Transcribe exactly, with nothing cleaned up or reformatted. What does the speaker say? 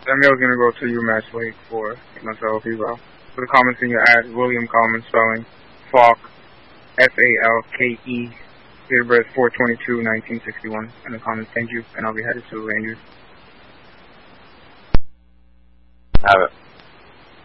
That mail's gonna go to UMass Lake for myself, Evo. For the comments in your ad, William Coleman spelling, Falk, F A L K E, date of birth four twenty-two nineteen sixty-one. In the comments, thank you, and I'll be headed to Rangers. Have it.